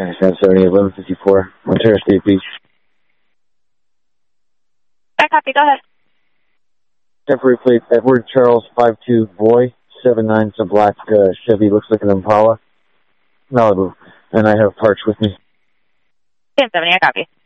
San 70, 1154, Ontario State Beach. I copy, go ahead. Temporary plate, Edward Charles 52 Boy, 79, it's a black Chevy, looks like an Impala, Malibu, and I have parts with me. San 70, I copy.